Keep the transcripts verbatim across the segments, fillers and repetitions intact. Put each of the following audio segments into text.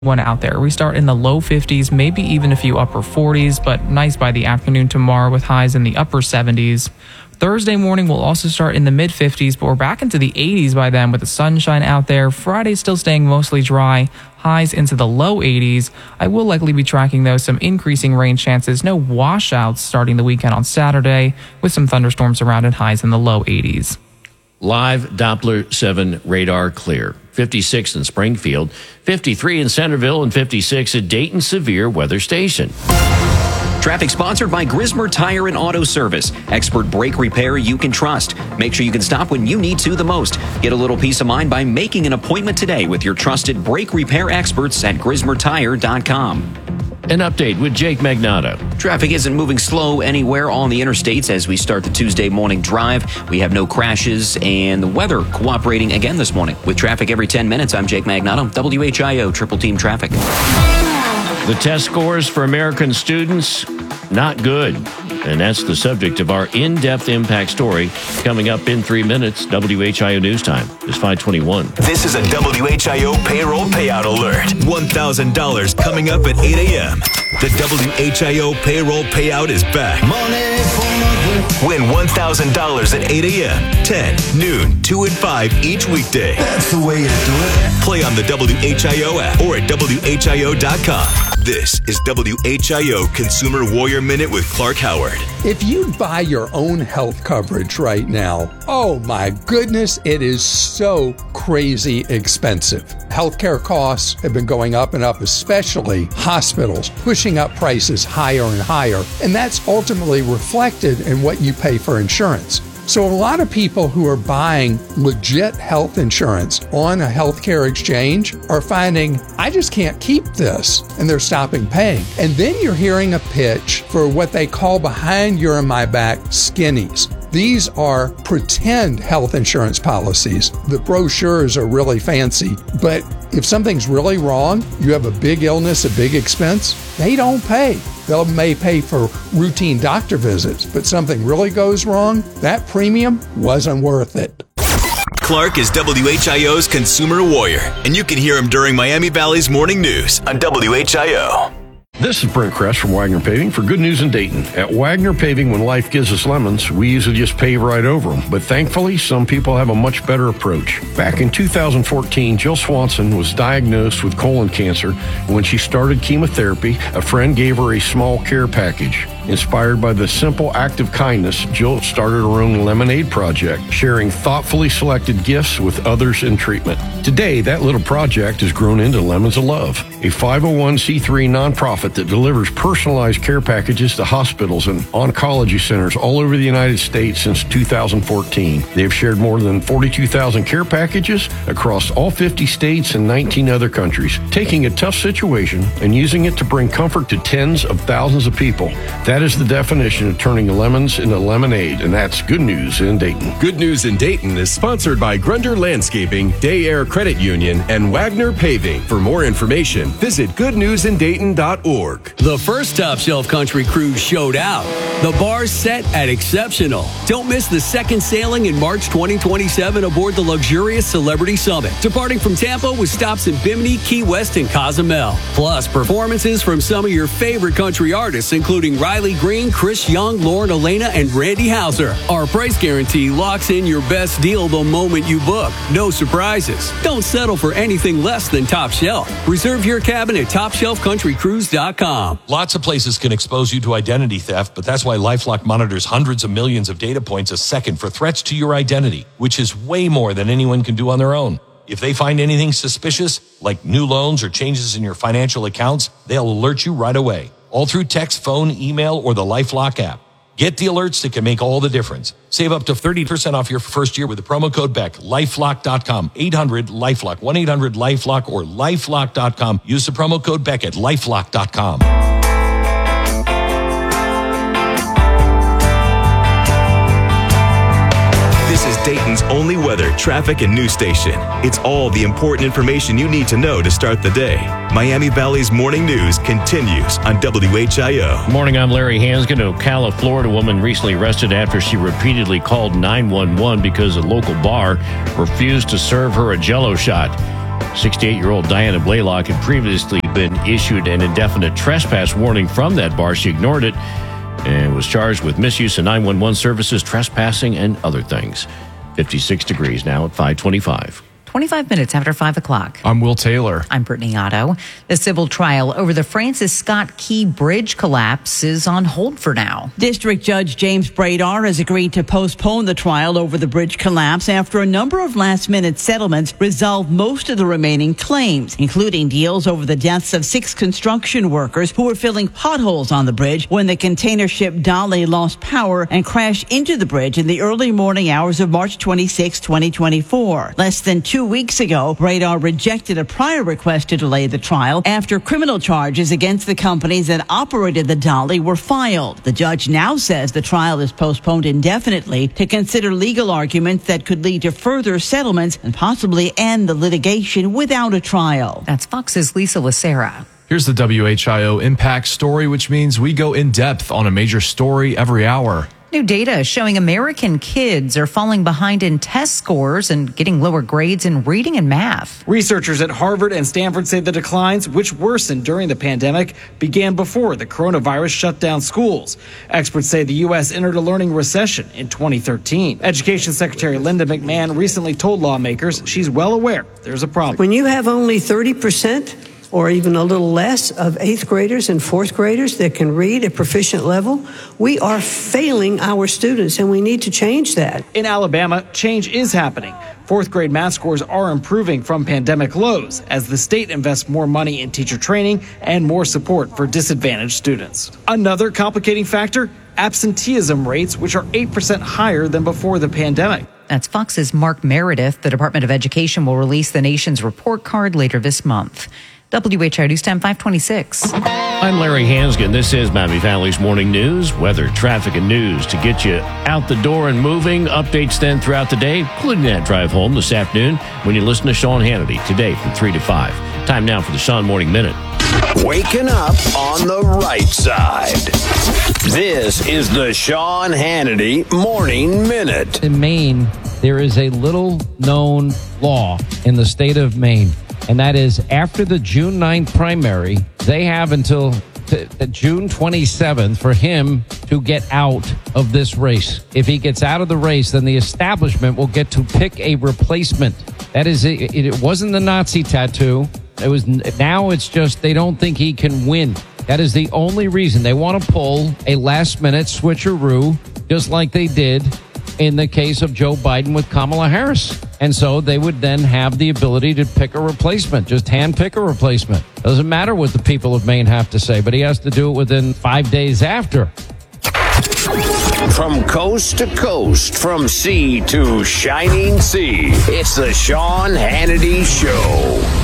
One out there. We start in the low fifties, maybe even a few upper forties, but nice by the afternoon tomorrow with highs in the upper seventies. Thursday morning will also start in the mid fifties, but we're back into the eighties by then with the sunshine out there. Friday still staying mostly dry, highs into the low eighties. I will likely be tracking, though, some increasing rain chances. No washouts starting the weekend on Saturday with some thunderstorms around and highs in the low eighties. Live Doppler seven radar clear. fifty-six in Springfield, fifty-three in Centerville, and fifty-six at Dayton Severe Weather Station. Traffic sponsored by Grismer Tire and Auto Service. Expert brake repair you can trust. Make sure you can stop when you need to the most. Get a little peace of mind by making an appointment today with your trusted brake repair experts at grismer tire dot com. An update with Jake Magnato. Traffic isn't moving slow anywhere on the interstates as we start the Tuesday morning drive. We have no crashes and the weather cooperating again this morning. With traffic every ten minutes, I'm Jake Magnato, W H I O Triple Team Traffic. The test scores for American students, not good. And that's the subject of our in-depth impact story coming up in three minutes. W H I O News Time is five twenty-one. This is a W H I O payroll payout alert. one thousand dollars coming up at eight a.m. The W H I O payroll payout is back. Money for nothing. Win one thousand dollars at eight a.m., ten, noon, two, and five each weekday. That's the way you do it. Play on the W H I O app or at W H I O dot com. This is W H I O Consumer Warrior Minute with Clark Howard. If you buy your own health coverage right now, oh my goodness, it is so crazy expensive. Healthcare costs have been going up and up, especially hospitals, pushing up prices higher and higher. And that's ultimately reflected in what you pay for insurance. So a lot of people who are buying legit health insurance on a healthcare exchange are finding, I just can't keep this, and they're stopping paying. And then you're hearing a pitch for what they call behind your and my back skinnies. These are pretend health insurance policies. The brochures are really fancy, but if something's really wrong, you have a big illness, a big expense, they don't pay. They may pay for routine doctor visits, but something really goes wrong, that premium wasn't worth it. Clark is W H I O's Consumer Warrior, and you can hear him during Miami Valley's Morning News on W H I O. This is Brent Kress from Wagner Paving for good news in Dayton. At Wagner Paving, when life gives us lemons, we usually just pave right over them. But thankfully, some people have a much better approach. Back in two thousand fourteen, Jill Swanson was diagnosed with colon cancer. When she started chemotherapy, a friend gave her a small care package. Inspired by the simple act of kindness, Jill started her own lemonade project, sharing thoughtfully selected gifts with others in treatment. Today, that little project has grown into Lemons of Love, a five oh one c three nonprofit that delivers personalized care packages to hospitals and oncology centers all over the United States since two thousand fourteen. They have shared more than forty-two thousand care packages across all fifty states and nineteen other countries, taking a tough situation and using it to bring comfort to tens of thousands of people. That is the definition of turning lemons into lemonade, and that's good news in Dayton. Good News in Dayton is sponsored by Grunder Landscaping, Day Air Credit Union, and Wagner Paving. For more information, visit good news in dayton dot org. The first Top Shelf Country Cruise showed out. The bar's set at exceptional. Don't miss the second sailing in March twenty twenty-seven aboard the luxurious Celebrity Summit, departing from Tampa with stops in Bimini, Key West, and Cozumel. Plus, performances from some of your favorite country artists, including Riley Green, Chris Young, Lauren Elena, and Randy Houser. Our price guarantee locks in your best deal the moment you book. No surprises. Don't settle for anything less than Top Shelf. Reserve your cabin at top shelf country cruise dot com. Lots of places can expose you to identity theft, but that's why LifeLock monitors hundreds of millions of data points a second for threats to your identity, which is way more than anyone can do on their own. If they find anything suspicious, like new loans or changes in your financial accounts, they'll alert you right away, all through text, phone, email, or the LifeLock app. Get the alerts that can make all the difference. Save up to thirty percent off your first year with the promo code Beck. lifelock dot com, eight hundred LifeLock, one eight hundred LifeLock, or lifelock dot com. Use the promo code Beck at lifelock dot com. This is Dayton's only weather, traffic, and news station. It's all the important information you need to know to start the day. Miami Valley's Morning News continues on W H I O. Morning, I'm Larry Hansgen. An Ocala, Florida woman recently arrested after she repeatedly called nine one one because a local bar refused to serve her a Jell-O shot. sixty-eight-year-old Diana Blaylock had previously been issued an indefinite trespass warning from that bar. She ignored it and was charged with misuse of nine one one services, trespassing, and other things. fifty-six degrees now at five twenty-five. twenty-five minutes after five o'clock. I'm Will Taylor. I'm Brittany Otto. The civil trial over the Francis Scott Key Bridge collapse is on hold for now. District Judge James Bradar has agreed to postpone the trial over the bridge collapse after a number of last-minute settlements resolved most of the remaining claims, including deals over the deaths of six construction workers who were filling potholes on the bridge when the container ship Dolly lost power and crashed into the bridge in the early morning hours of March twenty-sixth, twenty twenty-four. Less than two Two weeks ago, Bradar rejected a prior request to delay the trial after criminal charges against the companies that operated the Dolly were filed. The judge now says the trial is postponed indefinitely to consider legal arguments that could lead to further settlements and possibly end the litigation without a trial. That's Fox's Lisa Lacera. Here's the W H I O Impact Story, which means we go in depth on a major story every hour. New data showing American kids are falling behind in test scores and getting lower grades in reading and math. Researchers at Harvard and Stanford say the declines, which worsened during the pandemic, began before the coronavirus shut down schools. Experts say the U S entered a learning recession in twenty thirteen. Education Secretary Linda McMahon recently told lawmakers she's well aware there's a problem. When you have only thirty percent or even a little less of eighth graders and fourth graders that can read at proficient level, we are failing our students, and we need to change that. In Alabama, change is happening. Fourth grade math scores are improving from pandemic lows as the state invests more money in teacher training and more support for disadvantaged students. Another complicating factor, absenteeism rates, which are eight percent higher than before the pandemic. That's Fox's Mark Meredith. The Department of Education will release the nation's report card later this month. W H I O News Time five twenty-six. I'm Larry Hansgen. This is Miami Valley's Morning News, weather, traffic, and news to get you out the door and moving. Updates then throughout the day, including that drive home this afternoon when you listen to Sean Hannity today from three to five. Time now for the Sean Morning Minute. Waking up on the right side. This is the Sean Hannity Morning Minute. In Maine, there is a little-known law in the state of Maine. And that is after the June ninth primary, they have until t- t- June twenty-seventh for him to get out of this race. If he gets out of the race, then the establishment will get to pick a replacement. That is, it, it wasn't the Nazi tattoo. It was now it's just they don't think he can win. That is the only reason. They want to pull a last-minute switcheroo, just like they did in the case of Joe Biden with Kamala Harris. And so they would then have the ability to pick a replacement, just hand pick a replacement. Doesn't matter what the people of Maine have to say, but he has to do it within five days after. From coast to coast, from sea to shining sea, it's the Sean Hannity Show.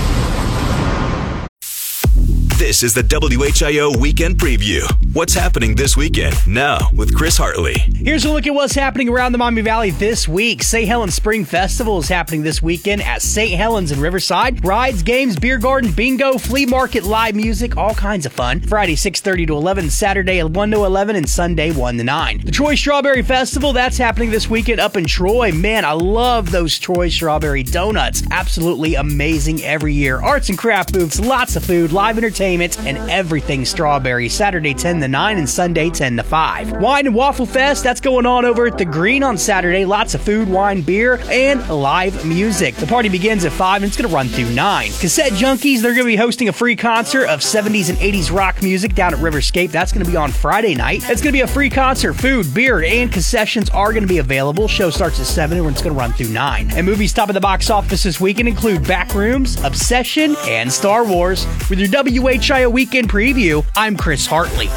This is the W H I O Weekend Preview. What's happening this weekend? Now with Chris Hartley. Here's a look at what's happening around the Miami Valley this week. Saint Helens Spring Festival is happening this weekend at Saint Helens in Riverside. Rides, games, beer garden, bingo, flea market, live music, all kinds of fun. Friday six thirty to eleven, Saturday one to eleven, and Sunday one to nine. The Troy Strawberry Festival, that's happening this weekend up in Troy. Man, I love those Troy Strawberry donuts. Absolutely amazing every year. Arts and craft booths, lots of food, live entertainment, and everything strawberry. Saturday ten to nine and Sunday ten to five. Wine and Waffle Fest, that's going on over at the Green on Saturday. Lots of food, wine, beer, and live music. The party begins at five and it's going to run through nine. Cassette Junkies, they're going to be hosting a free concert of seventies and eighties rock music down at Riverscape. That's going to be on Friday night. It's going to be a free concert. Food, beer, and concessions are going to be available. Show starts at seven and it's going to run through nine. And movies top of the box office this weekend include Backrooms, Obsession, and Star Wars. With your W H I O Weekend Preview, I'm Chris Hartley.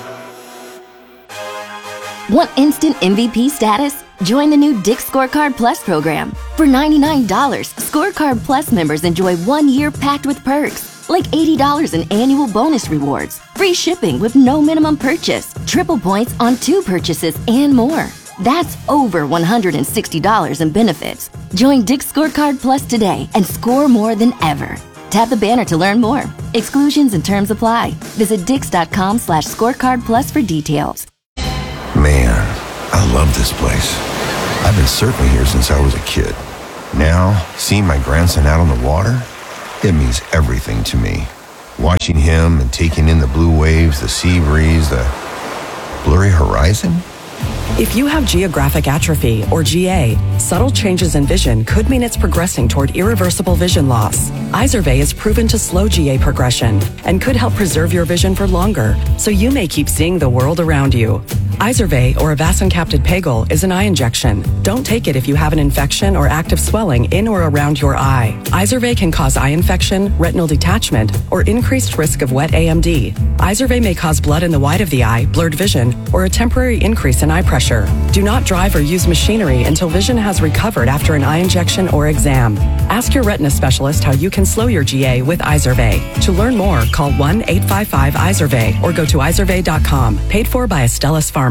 Want instant M V P status? Join the new Dick's Scorecard Plus program. For ninety-nine dollars, Scorecard Plus members enjoy one year packed with perks, like eighty dollars in annual bonus rewards, free shipping with no minimum purchase, triple points on two purchases, and more. That's over one hundred sixty dollars in benefits. Join Dick's Scorecard Plus today and score more than ever. Tap the banner to learn more. Exclusions and terms apply. Visit dix.com slash scorecard plus for details. Man, I love this place. I've been surfing here since I was a kid. Now, seeing my grandson out on the water, It means everything to me. Watching him and taking in the blue waves, the sea breeze, the blurry horizon. If you have geographic atrophy, or G A, subtle changes in vision could mean it's progressing toward irreversible vision loss. Izervay is proven to slow G A progression and could help preserve your vision for longer, so you may keep seeing the world around you. Izervay, or avacincaptad pegol, is an eye injection. Don't take it if you have an infection or active swelling in or around your eye. Izervay can cause eye infection, retinal detachment, or increased risk of wet A M D. Izervay may cause blood in the white of the eye, blurred vision, or a temporary increase in eye pressure. Do not drive or use machinery until vision has recovered after an eye injection or exam. Ask your retina specialist how you can slow your G A with Izervay. To learn more, call one eight five five Izervay or go to izervay dot com. Paid for by Astellas Pharma.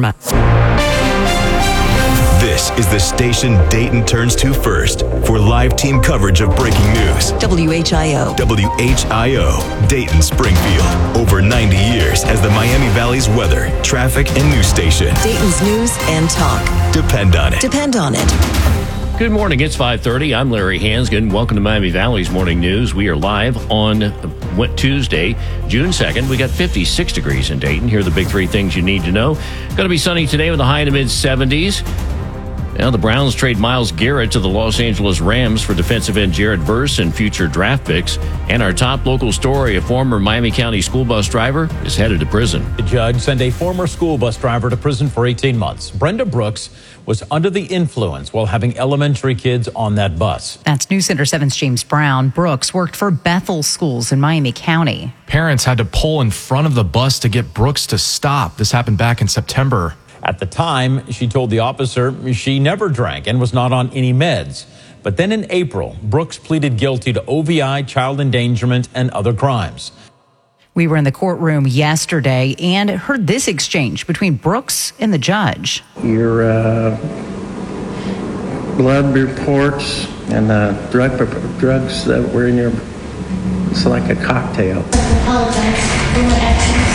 This is the station Dayton turns to first for live team coverage of breaking news. W H I O. W H I O, Dayton Springfield. Over ninety years as the Miami Valley's weather, traffic, and news station. Dayton's news and talk. Depend on it. Depend on it. Good morning. It's five thirty. I'm Larry Hansgen. Welcome to Miami Valley's Morning News. We are live on Tuesday, June second. We got fifty-six degrees in Dayton. Here are the big three things you need to know. Going to be sunny today with a high in the mid seventies. Now the Browns trade Myles Garrett to the Los Angeles Rams for defensive end Jared Verse and future draft picks. And our top local story, a former Miami County school bus driver is headed to prison. The judge sent a former school bus driver to prison for eighteen months. Brenda Brooks was under the influence while having elementary kids on that bus. That's News Center seven's James Brown. Brooks worked for Bethel Schools in Miami County. Parents had to pull in front of the bus to get Brooks to stop. This happened back in September. At the time, she told the officer she never drank and was not on any meds. But then in April, Brooks pleaded guilty to O V I, child endangerment, and other crimes. We were in the courtroom yesterday and heard this exchange between Brooks and the judge. Your uh, blood reports and the drug, drugs that were in your, it's like a cocktail. I apologize for my actions.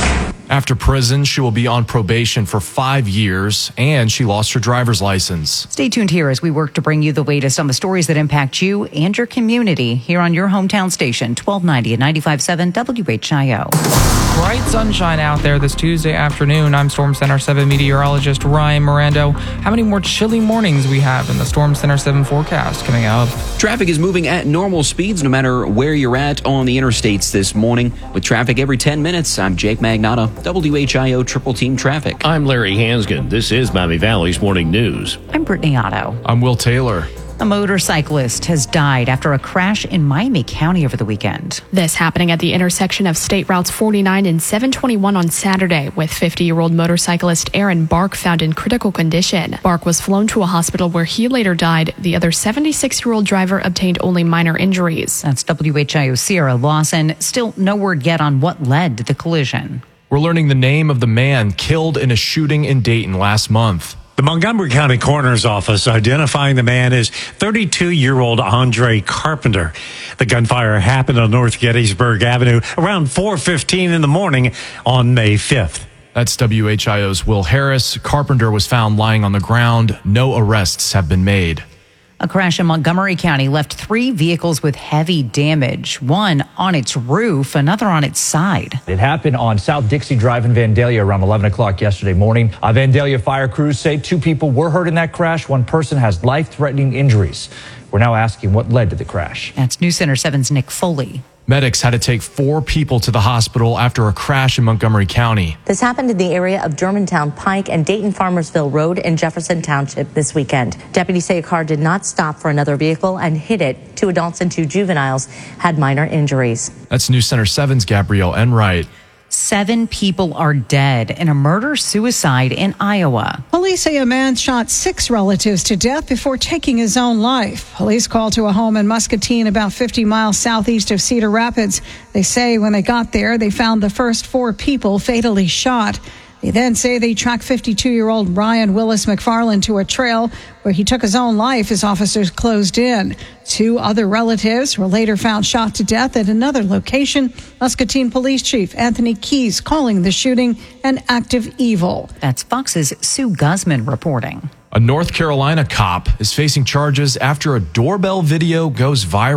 After prison, she will be on probation for five years, and she lost her driver's license. Stay tuned here as we work to bring you the latest on the stories that impact you and your community here on your hometown station, twelve ninety and ninety-five point seven W H I O. Bright sunshine out there this Tuesday afternoon. I'm Storm Center seven meteorologist Ryan Mirando. How many more chilly mornings we have in the Storm Center seven forecast coming up? Traffic is moving at normal speeds no matter where you're at on the interstates this morning. With traffic every ten minutes, I'm Jake Magnotta, W H I O Triple Team Traffic. I'm Larry Hansgen. This is Miami Valley's Morning News. I'm Brittany Otto. I'm Will Taylor. A motorcyclist has died after a crash in Miami County over the weekend. This happening at the intersection of State Routes forty-nine and seven twenty-one on Saturday, with fifty-year-old motorcyclist Aaron Bark found in critical condition. Bark was flown to a hospital where he later died. The other seventy-six-year-old driver obtained only minor injuries. That's W H I O Sierra Lawson. Still no word yet on what led to the collision. We're learning the name of the man killed in a shooting in Dayton last month. The Montgomery County Coroner's Office identifying the man as thirty-two-year-old Andre Carpenter. The gunfire happened on North Gettysburg Avenue around four fifteen in the morning on May fifth. That's W H I O's Will Harris. Carpenter was found lying on the ground. No arrests have been made. A crash in Montgomery County left three vehicles with heavy damage, one on its roof, another on its side. It happened on South Dixie Drive in Vandalia around eleven o'clock yesterday morning. Uh, Vandalia fire crews say two people were hurt in that crash. One person has life-threatening injuries. We're now asking what led to the crash. That's News Center seven's Nick Foley. Medics had to take four people to the hospital after a crash in Montgomery County. This happened in the area of Germantown Pike and Dayton Farmersville Road in Jefferson Township this weekend. Deputies say a car did not stop for another vehicle and hit it. Two adults and two juveniles had minor injuries. That's News Center seven's Gabrielle Enright. Seven people are dead in a murder-suicide in Iowa. Police say a man shot six relatives to death before taking his own life. Police called to a home in Muscatine, about fifty miles southeast of Cedar Rapids. They say when they got there, they found the first four people fatally shot. They then say they tracked fifty-two-year-old Ryan Willis McFarland to a trail where he took his own life as officers closed in. Two other relatives were later found shot to death at another location. Muscatine Police Chief Anthony Keys calling the shooting an act of evil. That's Fox's Sue Guzman reporting. A North Carolina cop is facing charges after a doorbell video goes viral.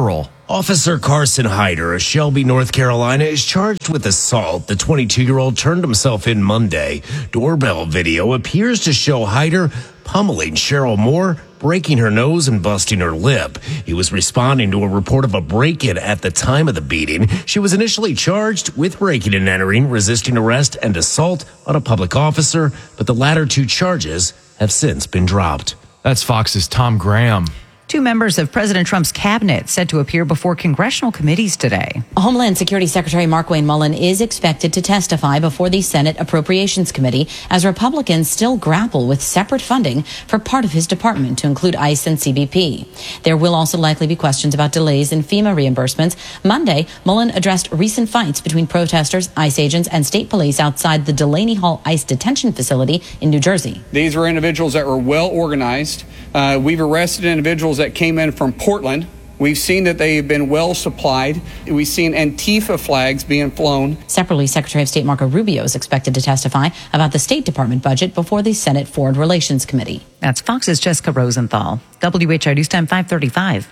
Officer Carson Hyder of Shelby, North Carolina, is charged with assault. The twenty-two-year-old turned himself in Monday. Doorbell video appears to show Hyder pummeling Cheryl Moore, breaking her nose and busting her lip. He was responding to a report of a break-in at the time of the beating. She was initially charged with breaking and entering, resisting arrest, and assault on a public officer, but the latter two charges have since been dropped. That's Fox's Tom Graham. Two members of President Trump's cabinet set to appear before congressional committees today. Homeland Security Secretary Markwayne Mullin is expected to testify before the Senate Appropriations Committee as Republicans still grapple with separate funding for part of his department to include ICE and C B P. There will also likely be questions about delays in FEMA reimbursements. Monday, Mullin addressed recent fights between protesters, ICE agents, and state police outside the Delaney Hall ICE detention facility in New Jersey. These were individuals that were well organized. Uh, we've arrested individuals that came in from Portland. We've seen that they've been well supplied. We've seen Antifa flags being flown. Separately, Secretary of State Marco Rubio is expected to testify about the State Department budget before the Senate Foreign Relations Committee. That's Fox's Jessica Rosenthal. W H I News Time five thirty-five.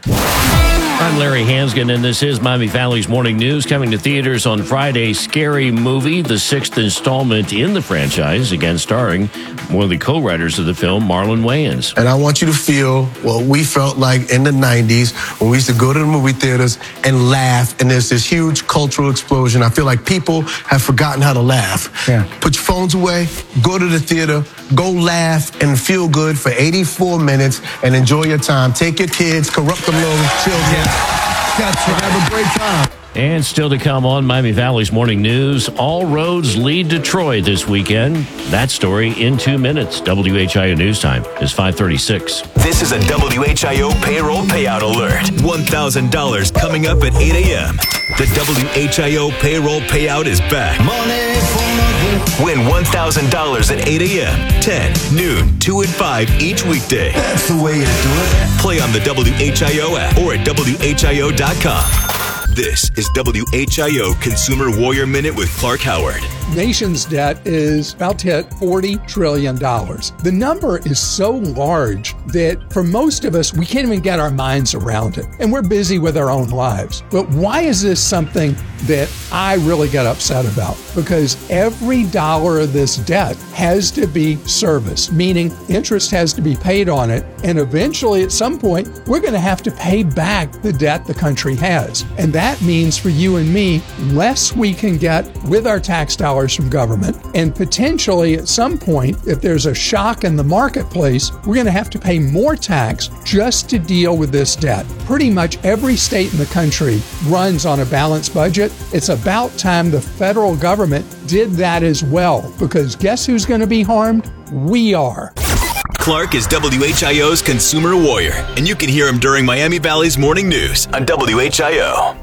I'm Larry Hansgen, and this is Miami Valley's Morning News. Coming to theaters on Friday, Scary Movie, the sixth installment in the franchise, again starring one of the co-writers of the film, Marlon Wayans. And I want you to feel what we felt like in the nineties when we used to go to the movie theaters and laugh, and there's this huge cultural explosion. I feel like people have forgotten how to laugh. Yeah. Put your phones away, go to the theater, go laugh and feel good for eighty-four minutes and enjoy your time. Take your kids, corrupt them little children. Gotcha. Have a great time. And still to come on Miami Valley's Morning News, all roads lead to Troy this weekend. That story in two minutes. W H I O News Time is five thirty-six. This is a W H I O payroll payout alert. one thousand dollars coming up at eight a.m. The W H I O payroll payout is back. Money for Win one thousand dollars at eight a.m., ten, noon, two, and five each weekday. That's the way to do it. Play on the W H I O app or at W H I O dot com. This is W H I O Consumer Warrior Minute with Clark Howard. Nation's debt is about to hit forty trillion dollars. The number is so large that for most of us, we can't even get our minds around it. And we're busy with our own lives. But why is this something that I really get upset about? Because every dollar of this debt has to be serviced, meaning interest has to be paid on it. And eventually, at some point, we're going to have to pay back the debt the country has. And that means for you and me, less we can get with our tax dollars from government. And potentially at some point, if there's a shock in the marketplace, we're going to have to pay more tax just to deal with this debt. Pretty much every state in the country runs on a balanced budget. It's about time the federal government did that as well, because guess who's going to be harmed? We are. Clark is W H I O's Consumer Warrior, and you can hear him during Miami Valley's Morning News on W H I O.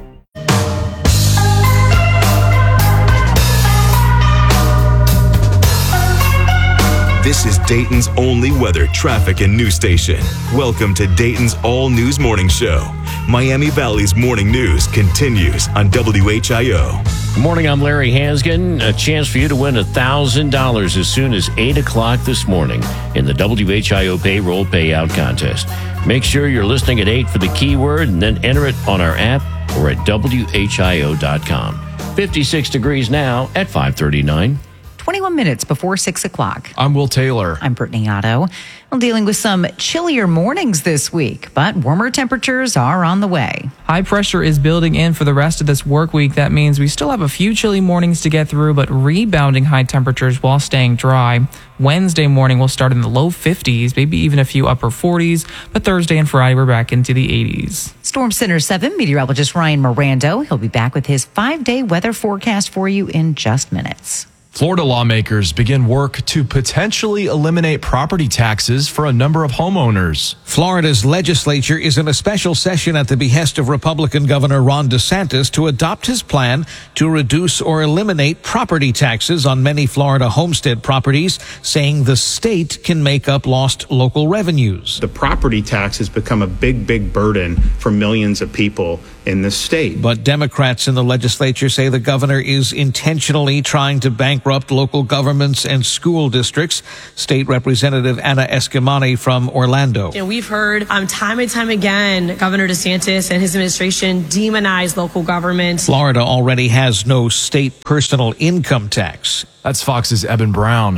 This is Dayton's only weather, traffic, and news station. Welcome to Dayton's All News Morning Show. Miami Valley's Morning News continues on W H I O. Good morning, I'm Larry Hansgen. A chance for you to win one thousand dollars as soon as eight o'clock this morning in the W H I O Payroll Payout Contest. Make sure you're listening at eight for the keyword and then enter it on our app or at W H I O dot com. fifty-six degrees now at five thirty-nine. twenty-one minutes before six o'clock. I'm Will Taylor. I'm Brittany Otto. Well, dealing with some chillier mornings this week, but warmer temperatures are on the way. High pressure is building in for the rest of this work week. That means we still have a few chilly mornings to get through, but rebounding high temperatures while staying dry. Wednesday morning will start in the low fifties, maybe even a few upper forties, but Thursday and Friday we're back into the eighties. Storm Center seven meteorologist Ryan Mirando. He'll be back with his five-day weather forecast for you in just minutes. Florida lawmakers begin work to potentially eliminate property taxes for a number of homeowners. Florida's legislature is in a special session at the behest of Republican Governor Ron DeSantis to adopt his plan to reduce or eliminate property taxes on many Florida homestead properties, saying the state can make up lost local revenues. The property tax has become a big, big burden for millions of people in the state. But Democrats in the legislature say the governor is intentionally trying to bankrupt local governments and school districts. State Representative Anna Escamani from Orlando. And we've heard um, time and time again, Governor DeSantis and his administration demonize local governments. Florida already has no state personal income tax. That's Fox's Eben Brown.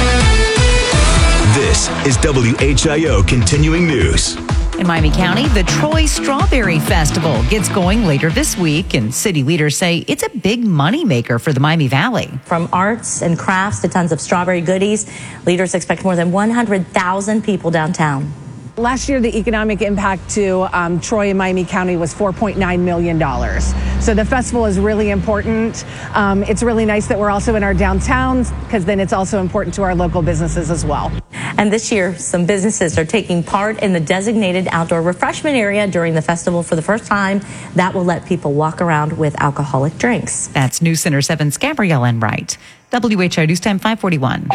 This is W H I O Continuing News. In Miami County, the Troy Strawberry Festival gets going later this week, and city leaders say it's a big moneymaker for the Miami Valley. From arts and crafts to tons of strawberry goodies, leaders expect more than one hundred thousand people downtown. Last year, the economic impact to um, Troy and Miami County was four point nine million dollars. So the festival is really important. Um, it's really nice that we're also in our downtowns, because then it's also important to our local businesses as well. And this year, some businesses are taking part in the designated outdoor refreshment area during the festival for the first time. That will let people walk around with alcoholic drinks. That's News Center seven's Gabrielle Enright. W H I O News Time five forty-one.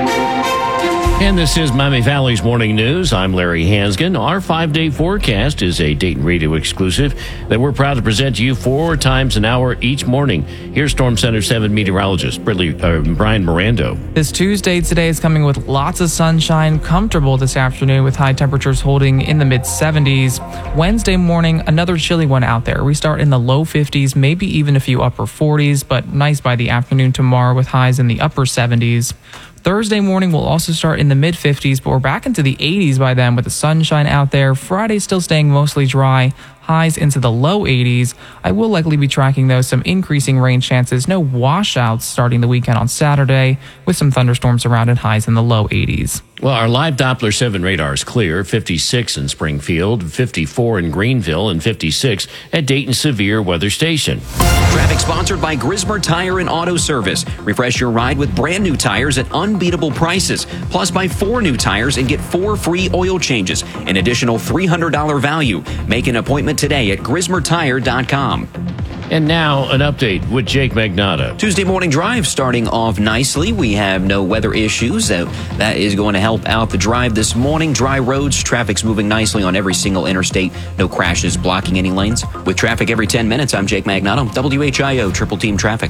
And this is Miami Valley's Morning News. I'm Larry Hansgen. Our five-day forecast is a Dayton Radio exclusive that we're proud to present to you four times an hour each morning. Here's Storm Center seven meteorologist Bradley, uh, Brian Mirando. This Tuesday today is coming with lots of sunshine, comfortable this afternoon with high temperatures holding in the mid seventies. Wednesday morning, another chilly one out there. We start in the low fifties, maybe even a few upper forties, but nice by the afternoon tomorrow with highs in the upper seventies. Thursday morning will also start in the mid fifties, but we're back into the eighties by then with the sunshine out there. Friday still staying mostly dry, highs into the low eighties. I will likely be tracking, though, some increasing rain chances. No washouts starting the weekend on Saturday with some thunderstorms around and highs in the low eighties. Well, our live Doppler seven radar is clear. fifty-six in Springfield, fifty-four in Greenville, and fifty-six at Dayton Severe Weather Station. Traffic sponsored by Grismer Tire and Auto Service. Refresh your ride with brand new tires at unbeatable prices. Plus, buy four new tires and get four free oil changes. An additional three hundred dollars value. Make an appointment today at grismer tire dot com. And now an update with Jake Magnotta. Tuesday morning drive starting off nicely. We have no weather issues. So that is going to help out the drive this morning. Dry roads, traffic's moving nicely on every single interstate. No crashes blocking any lanes. With traffic every ten minutes, I'm Jake Magnotta, W H I O Triple Team Traffic.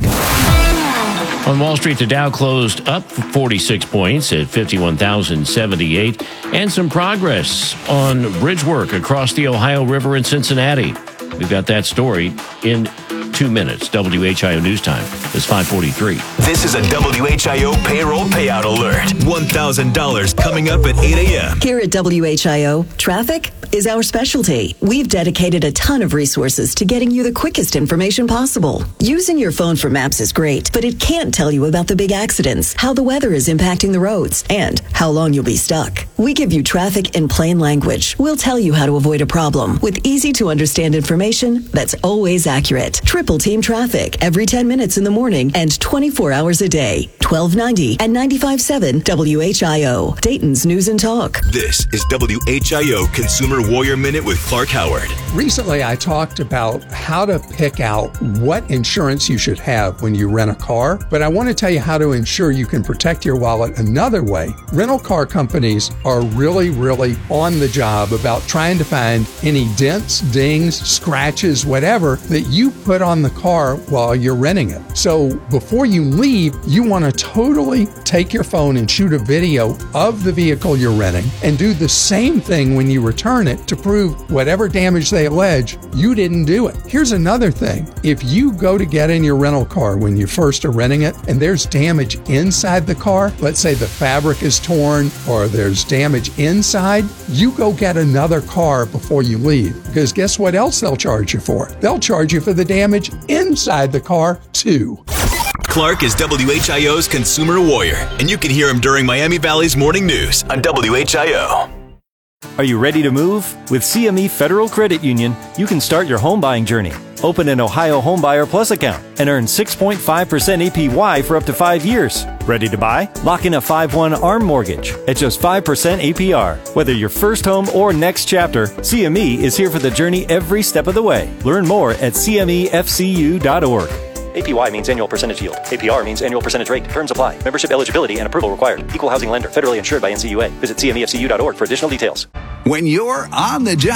On Wall Street, the Dow closed up forty-six points at fifty-one thousand seventy-eight, and some progress on bridge work across the Ohio River in Cincinnati. We've got that story in two minutes. W H I O News Time is five forty-three. This is a W H I O payroll payout alert. one thousand dollars coming up at eight a.m. Here at W H I O, traffic is our specialty. We've dedicated a ton of resources to getting you the quickest information possible. Using your phone for maps is great, but it can't tell you about the big accidents, how the weather is impacting the roads, and how long you'll be stuck. We give you traffic in plain language. We'll tell you how to avoid a problem with easy-to-understand information that's always accurate. Triple Team Traffic every ten minutes in the morning and twenty-four hours a day. twelve ninety and ninety-five point seven W H I O, Dayton's News and Talk. This is W H I O Consumer Warrior Minute with Clark Howard. Recently, I talked about how to pick out what insurance you should have when you rent a car, but I want to tell you how to ensure you can protect your wallet another way. Rental car companies are really, really on the job about trying to find any dents, dings, scratches, whatever that you put on the car while you're renting it. So before you leave, you want to totally take your phone and shoot a video of the vehicle you're renting and do the same thing when you return it to prove whatever damage they allege, you didn't do it. Here's another thing. If you go to get in your rental car when you first are renting it and there's damage inside the car, let's say the fabric is torn or there's damage inside, you go get another car before you leave. Because guess what else they'll charge you for? They'll charge you for the damage inside the car too. Clark is W H I O's Consumer Warrior, and you can hear him during Miami Valley's Morning News on W H I O. Are you ready to move? With C M E Federal Credit Union, you can start your home buying journey. Open an Ohio Homebuyer Plus account and earn six point five percent A P Y for up to five years. Ready to buy? Lock in a five one ARM mortgage at just five percent A P R. Whether your first home or next chapter, C M E is here for the journey every step of the way. Learn more at C M E F C U dot org. A P Y means annual percentage yield. A P R means annual percentage rate. Terms apply. Membership eligibility and approval required. Equal housing lender. Federally insured by N C U A. Visit C M E F C U dot org for additional details. When you're on the job,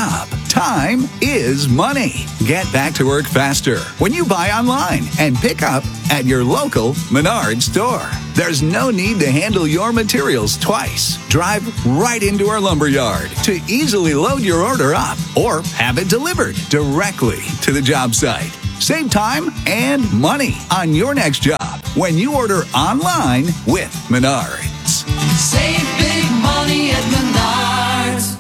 Time is money. Get back to work faster when you buy online and pick up at your local Menards store. There's no need to handle your materials twice. Drive right into our lumber yard to easily load your order up or have it delivered directly to the job site. Save time and money on your next job when you order online with Menards. Save big money at Menards.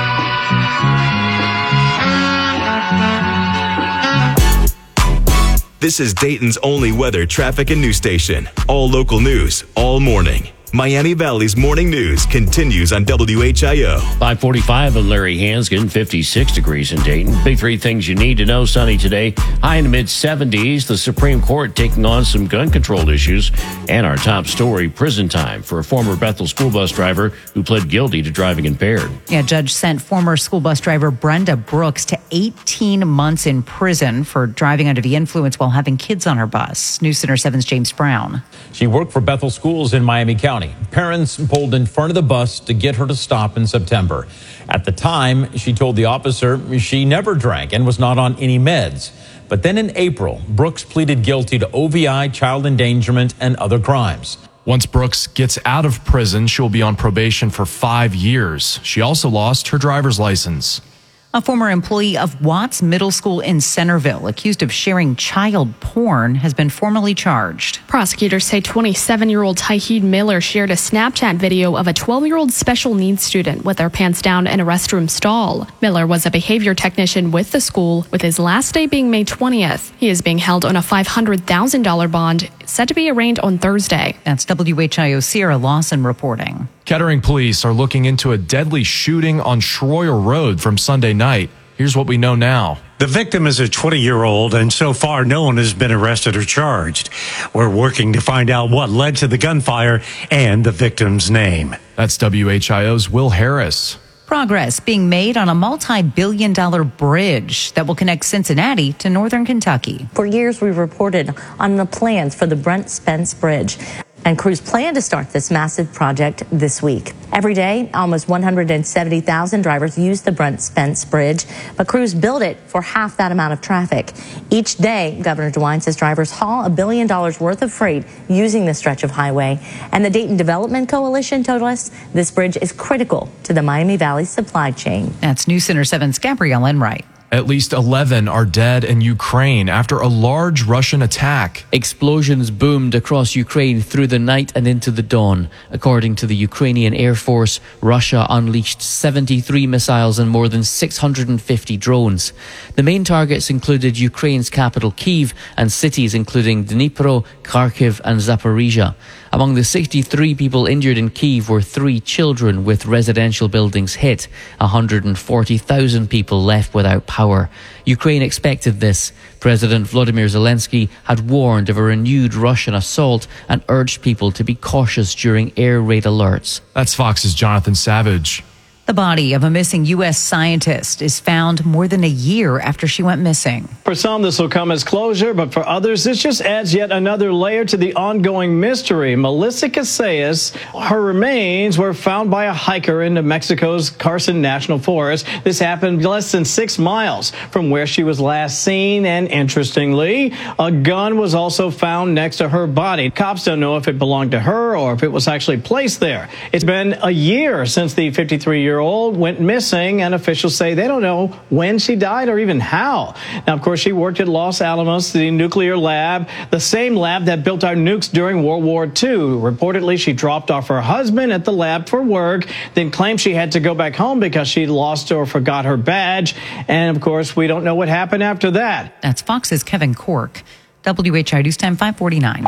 This is Dayton's only weather, traffic, and news station. All local news, all morning. Miami Valley's morning news continues on W H I O. five forty-five and Larry Hansgen, fifty-six degrees in Dayton. Big three things you need to know. Sunny today, high in the mid seventies. The Supreme Court taking on some gun control issues. And our top story, prison time for a former Bethel school bus driver who pled guilty to driving impaired. Yeah, judge sent former school bus driver Brenda Brooks to eighteen months in prison for driving under the influence while having kids on her bus. News Center seven's James Brown. She worked for Bethel Schools in Miami County. Parents pulled in front of the bus to get her to stop in September. At the time, she told the officer she never drank and was not on any meds. But then in April, Brooks pleaded guilty to O V I, child endangerment, and other crimes. Once Brooks gets out of prison, she'll be on probation for five years. She also lost her driver's license. A former employee of Watts Middle School in Centerville, accused of sharing child porn, has been formally charged. Prosecutors say twenty-seven-year-old Tyheed Miller shared a Snapchat video of a twelve-year-old special needs student with their pants down in a restroom stall. Miller was a behavior technician with the school, with his last day being May twentieth. He is being held on a five hundred thousand dollars bond, set to be arraigned on Thursday. That's W H I O Sierra Lawson reporting. Kettering police are looking into a deadly shooting on Schroyer Road from Sunday night. Here's what we know now. The victim is a twenty-year-old, and so far no one has been arrested or charged. We're working to find out what led to the gunfire and the victim's name. That's W H I O's Will Harris. Progress being made on a multi-billion dollar bridge that will connect Cincinnati to northern Kentucky. For years, we've reported on the plans for the Brent Spence Bridge. And crews plan to start this massive project this week. Every day, almost one hundred seventy thousand drivers use the Brent Spence Bridge, but crews build it for half that amount of traffic. Each day, Governor DeWine says drivers haul a billion dollars worth of freight using this stretch of highway. And the Dayton Development Coalition told us this bridge is critical to the Miami Valley supply chain. That's News Center seven's Gabrielle Enright. At least eleven are dead in Ukraine after a large Russian attack. Explosions boomed across Ukraine through the night and into the dawn. According to the Ukrainian Air Force, Russia unleashed seventy-three missiles and more than six hundred fifty drones. The main targets included Ukraine's capital Kyiv and cities including Dnipro, Kharkiv and Zaporizhia. Among the sixty-three people injured in Kyiv were three children with residential buildings hit. one hundred forty thousand people left without power. Ukraine expected this. President Volodymyr Zelensky had warned of a renewed Russian assault and urged people to be cautious during air raid alerts. That's Fox's Jonathan Savage. The body of a missing U S scientist is found more than a year after she went missing. For some, this will come as closure, but for others, this just adds yet another layer to the ongoing mystery. Melissa Casillas, her remains were found by a hiker in New Mexico's Carson National Forest. This happened less than six miles from where she was last seen, and interestingly, a gun was also found next to her body. Cops don't know if it belonged to her or if it was actually placed there. It's been a year since the fifty-three-year-old went missing, and officials say they don't know when she died or even how. Now, of course, she worked at Los Alamos, the nuclear lab, the same lab that built our nukes during World War Two. Reportedly, she dropped off her husband at the lab for work, then claimed she had to go back home because she lost or forgot her badge. And, of course, we don't know what happened after that. That's Fox's Kevin Cork. W H I News Time five forty-nine.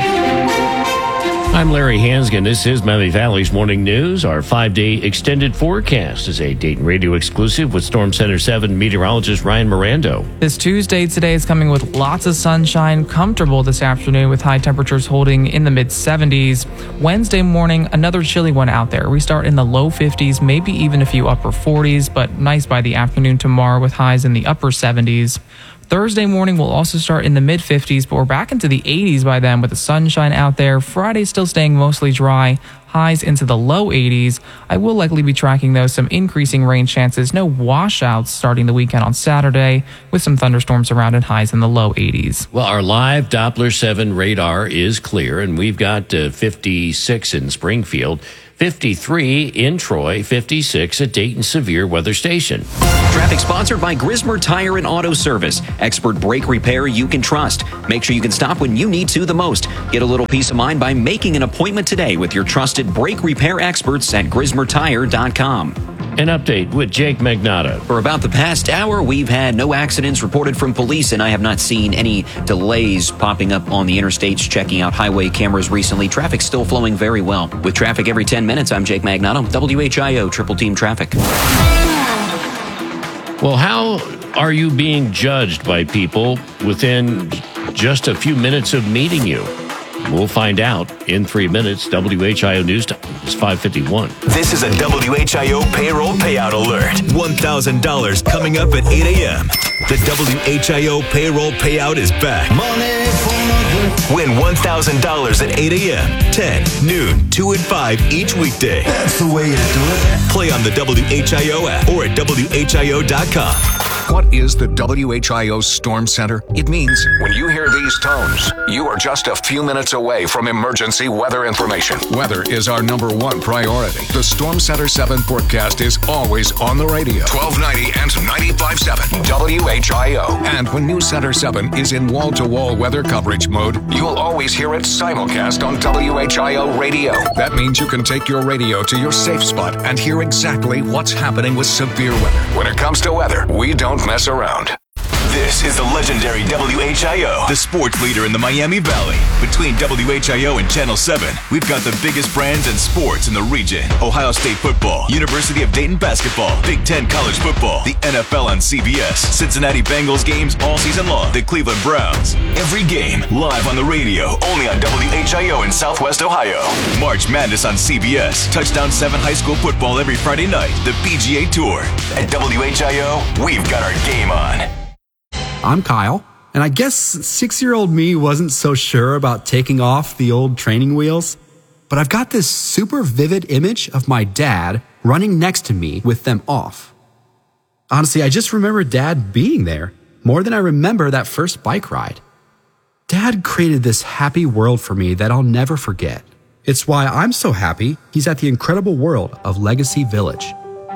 I'm Larry Hansgen. This is Miami Valley's Morning News. Our five-day extended forecast is a Dayton Radio exclusive with Storm Center seven meteorologist Ryan Mirando. This Tuesday today is coming with lots of sunshine, comfortable this afternoon with high temperatures holding in the mid seventies. Wednesday morning, another chilly one out there. We start in the low fifties, maybe even a few upper forties, but nice by the afternoon tomorrow with highs in the upper seventies. Thursday morning will also start in the mid fifties, but we're back into the eighties by then with the sunshine out there. Friday still staying mostly dry, highs into the low eighties. I will likely be tracking, though, some increasing rain chances. No washouts starting the weekend on Saturday with some thunderstorms around and highs in the low eighties. Well, our live Doppler seven radar is clear, and we've got uh, fifty-six in Springfield, fifty-three in Troy, fifty-six at Dayton Severe Weather Station. Traffic sponsored by Grismer Tire and Auto Service. Expert brake repair you can trust. Make sure you can stop when you need to the most. Get a little peace of mind by making an appointment today with your trusted brake repair experts at grismer tire dot com. An update with Jake Magnotta. For about the past hour, we've had no accidents reported from police, and I have not seen any delays popping up on the interstates. Checking out highway cameras recently, traffic's still flowing very well. With traffic every ten minutes, I'm Jake Magnotta, W H I O Triple Team Traffic. Well, how are you being judged by people within just a few minutes of meeting you? We'll find out in three minutes. W H I O News Time is five fifty-one. This is a W H I O payroll payout alert. one thousand dollars coming up at eight a.m. The W H I O payroll payout is back. Money for nothing. Win one thousand dollars at eight a.m., ten, noon, two, and five each weekday. That's the way to do it. Play on the W H I O app or at W H I O dot com. What is the W H I O Storm Center? It means when you hear these tones, you are just a few minutes away from emergency weather information. Weather is our number one priority. The Storm Center seven forecast is always on the radio. twelve ninety and ninety-five point seven W H I O. And when News Center seven is in wall-to-wall weather coverage mode, you'll always hear it simulcast on W H I O radio. That means you can take your radio to your safe spot and hear exactly what's happening with severe weather. When it comes to weather, we don't mess around. This is the legendary W H I O, the sports leader in the Miami Valley. Between W H I O and Channel seven, we've got the biggest brands and sports in the region. Ohio State football, University of Dayton basketball, Big Ten college football, the N F L on C B S, Cincinnati Bengals games all season long, the Cleveland Browns. Every game live on the radio, only on W H I O in Southwest Ohio. March Madness on C B S, Touchdown seven high school football every Friday night, the P G A Tour. At W H I O, we've got our game on. I'm Kyle, and I guess six-year-old me wasn't so sure about taking off the old training wheels, but I've got this super vivid image of my dad running next to me with them off. Honestly, I just remember Dad being there more than I remember that first bike ride. Dad created this happy world for me that I'll never forget. It's why I'm so happy he's at the incredible world of Legacy Village.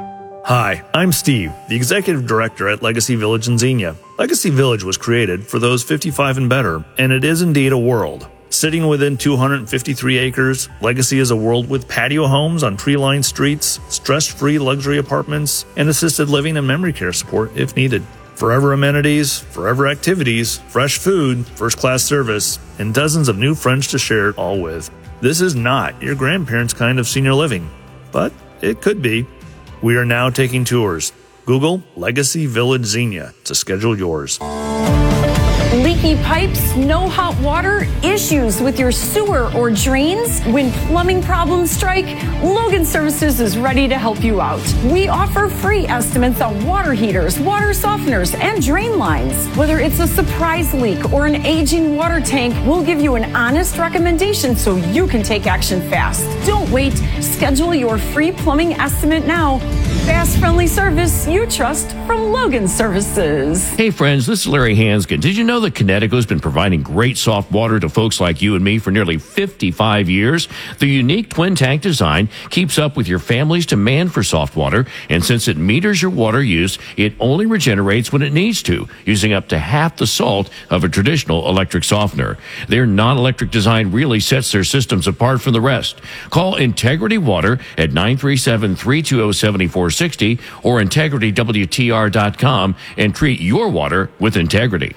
Hi, I'm Steve, the Executive Director at Legacy Village in Xenia. Legacy Village was created for those fifty-five and better, and it is indeed a world. Sitting within two hundred fifty-three acres, Legacy is a world with patio homes on tree-lined streets, stress-free luxury apartments, and assisted living and memory care support if needed. Forever amenities, forever activities, fresh food, first-class service, and dozens of new friends to share it all with. This is not your grandparents' kind of senior living, but it could be. We are now taking tours. Google Legacy Village Xenia to schedule yours. Leaky pipes, no hot water, issues with your sewer or drains? When plumbing problems strike, Logan Services is ready to help you out. We offer free estimates on water heaters, water softeners, and drain lines. Whether it's a surprise leak or an aging water tank, we'll give you an honest recommendation so you can take action fast. Don't wait. Schedule your free plumbing estimate now. Fast, friendly service you trust from Logan Services. Hey friends, this is Larry Hanskin. Did you know that Connecticut's been providing great soft water to folks like you and me for nearly fifty-five years? The unique twin tank design keeps up with your family's demand for soft water, and since it meters your water use, it only regenerates when it needs to, using up to half the salt of a traditional electric softener. Their non-electric design really sets their systems apart from the rest. Call Integrity Water at nine three seven, three two zero, seven four six zero or integrity w t r dot com and treat your water with integrity.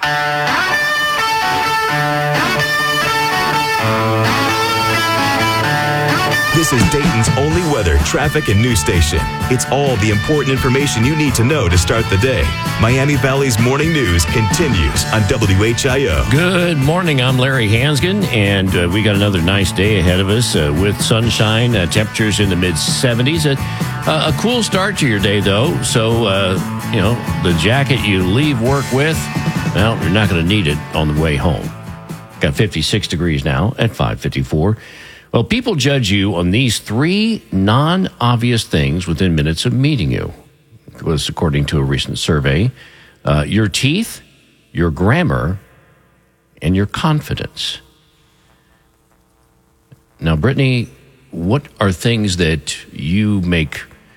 This is Dayton's only weather, traffic, and news station. It's all the important information you need to know to start the day. Miami Valley's morning news continues on W H I O. Good morning. I'm Larry Hanskin, and uh, we got another nice day ahead of us uh, with sunshine, uh, temperatures in the mid seventies. Uh, uh, a cool start to your day, though. So, uh, you know, the jacket you leave work with, Well, you're not going to need it on the way home. Got fifty-six degrees now at five fifty-four. Well, people judge you on these three non-obvious things within minutes of meeting you. It was according to a recent survey. Uh, your teeth, your grammar, and your confidence. Now, Brittany, what are things that you make,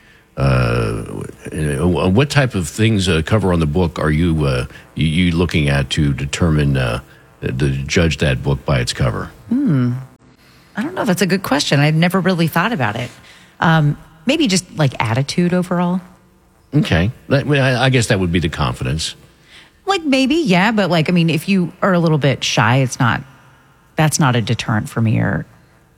uh, what type of things uh, cover on the book are you, uh, you, you looking at to determine, uh, to judge that book by its cover? Hmm. I don't know. That's a good question. I've never really thought about it. Um, maybe just like attitude overall. Okay. That, I guess that would be the confidence. Like maybe, yeah. But like, I mean, if you are a little bit shy, it's not, that's not a deterrent for me or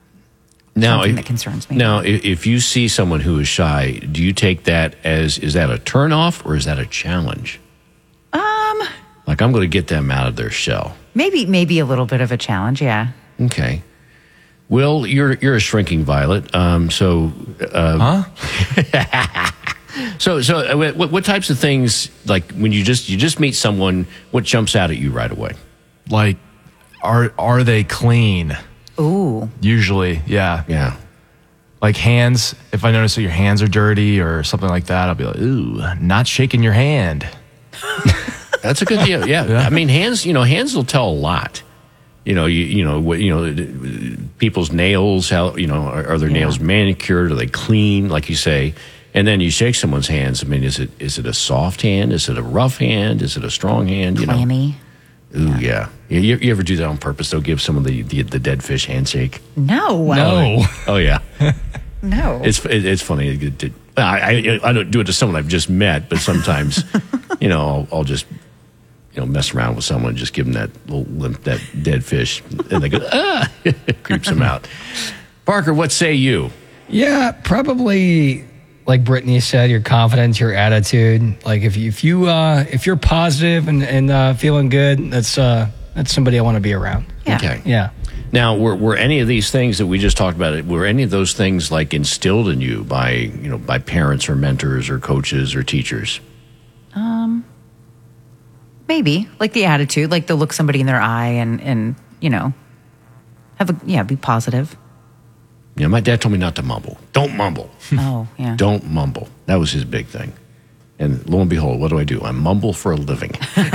now, something if, that concerns me. Now, if you see someone who is shy, do you take that as, is that a turnoff or is that a challenge? Um, Like, I'm going to get them out of their shell. Maybe, maybe a little bit of a challenge. Yeah. Okay. Will, you're you're a shrinking violet. Um, so, uh, huh? so, so, uh, what, what types of things, like when you just you just meet someone, what jumps out at you right away? Like, are are they clean? Ooh. Usually, yeah, yeah. Like hands. If I notice that your hands are dirty or something like that, I'll be like, ooh, not shaking your hand. That's a good deal. Yeah. yeah. I mean, hands. You know, hands will tell a lot. You know, you, you know, what, you know, people's nails, how, you know, are, are their yeah. nails manicured? Are they clean? Like you say, and then you shake someone's hands. I mean, is it, is it a soft hand? Is it a rough hand? Is it a strong hand? You Clammy. know? Ooh, yeah. yeah. You, you ever do that on purpose? They'll give someone the, the, the dead fish handshake. No. No. Oh, yeah. No. It's, it, it's funny. It, it, I, I, I don't do it to someone I've just met, but sometimes, you know, I'll, I'll just, you know, mess around with someone, just give them that little limp, that dead fish, and they go, ah, it creeps them out. Parker, what say you? Yeah, probably like Brittany said, your confidence, your attitude. Like if you, if you, uh, if you're positive and, and uh, feeling good, that's, uh, that's somebody I want to be around. Yeah. Okay. Yeah. Now, were, were any of these things that we just talked about, were any of those things like instilled in you by, you know, by parents or mentors or coaches or teachers? Um, maybe like the attitude, like they'll look somebody in their eye and, and, you know, have a, yeah, be positive. Yeah, my dad told me not to mumble. Don't mumble. Oh, yeah. Don't mumble. That was his big thing. And lo and behold, what do I do? I mumble for a living.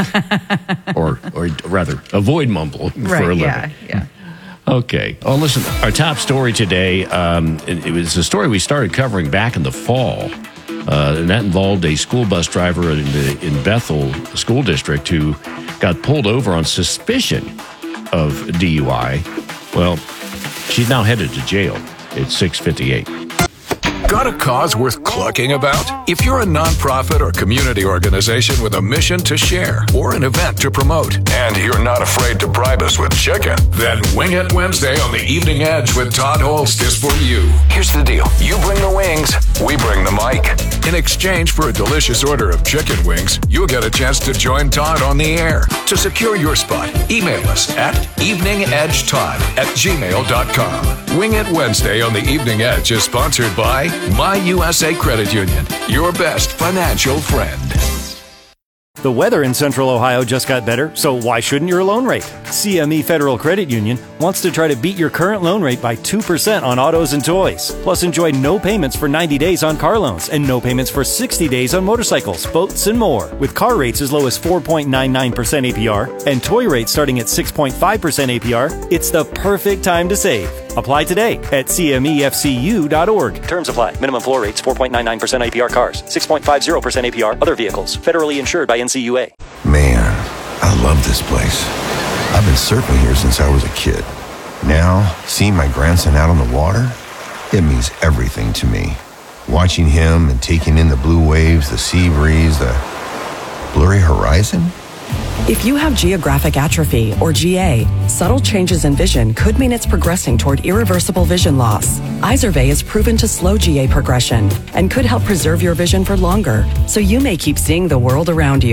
or, or rather, avoid mumble for right, a living. Yeah, yeah. Okay. Oh, listen, our top story today, um, it, it was a story we started covering back in the fall. Uh, and that involved a school bus driver in, the, in Bethel School District who got pulled over on suspicion of D U I. Well, she's now headed to jail. It's six fifty-eight. Got a cause worth clucking about? If you're a nonprofit or community organization with a mission to share or an event to promote, and you're not afraid to bribe us with chicken, then Wing It Wednesday on the Evening Edge with Todd Holst is for you. Here's the deal. You bring the wings, we bring the mic. In exchange for a delicious order of chicken wings, you'll get a chance to join Todd on the air. To secure your spot, email us at eveningedgetodd at gmail dot com. Wing It Wednesday on the Evening Edge is sponsored by My U S A Credit Union, your best financial friend. The weather in Central Ohio just got better, so why shouldn't your loan rate? C M E Federal Credit Union wants to try to beat your current loan rate by two percent on autos and toys. Plus, enjoy no payments for ninety days on car loans and no payments for sixty days on motorcycles, boats, and more. With car rates as low as four point nine nine percent A P R and toy rates starting at six point five percent A P R, it's the perfect time to save. Apply today at C M E F C U dot org. Terms apply. Minimum floor rates four point nine nine percent A P R cars, six point five zero percent A P R other vehicles. Federally insured by N C U A. Man, I love this place. I've been surfing here since I was a kid. Now, seeing my grandson out on the water, it means everything to me. Watching him and taking in the blue waves, the sea breeze, the blurry horizon. If you have geographic atrophy, or G A, subtle changes in vision could mean it's progressing toward irreversible vision loss. Izervay is proven to slow G A progression and could help preserve your vision for longer, so you may keep seeing the world around you.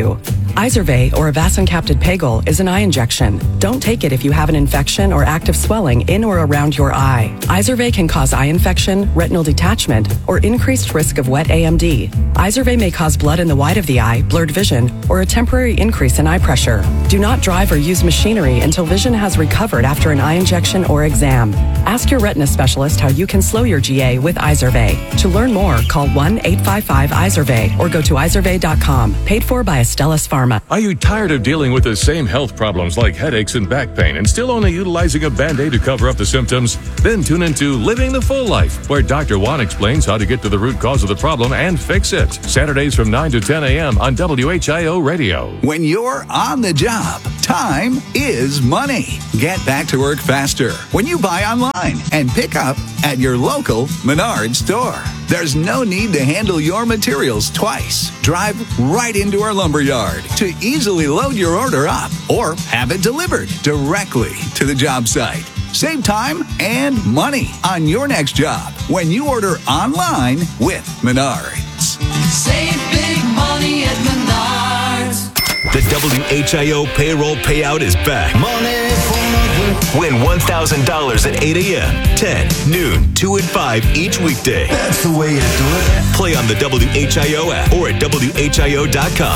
Izervay, or avacincaptad pegol, is an eye injection. Don't take it if you have an infection or active swelling in or around your eye. Izervay can cause eye infection, retinal detachment, or increased risk of wet A M D. Izervay may cause blood in the white of the eye, blurred vision, or a temporary increase in eye pressure. Do not drive or use machinery until vision has recovered after an eye injection or exam. Ask your retina specialist how you can slow your G A with Izervay. To learn more, call one eight five five Izervay or go to izervay dot com. Paid for by Astellas Pharma. Are you tired of dealing with the same health problems like headaches and back pain and still only utilizing a Band-Aid to cover up the symptoms? Then tune into Living the Full Life, where Doctor Juan explains how to get to the root cause of the problem and fix it. Saturdays from nine to ten a.m. on W H I O Radio. When you're on the job, time is money. Get back to work faster when you buy online and pick up at your local Menards store. There's no need to handle your materials twice. Drive right into our lumberyard to easily load your order up or have it delivered directly to the job site. Save time and money on your next job when you order online with Menards. Save big money at Menards. The W H I O payroll payout is back. Money for nothing. Win one thousand dollars at eight a.m., ten, noon, two, and five each weekday. That's the way you do it. Play on the W H I O app or at W H I O dot com.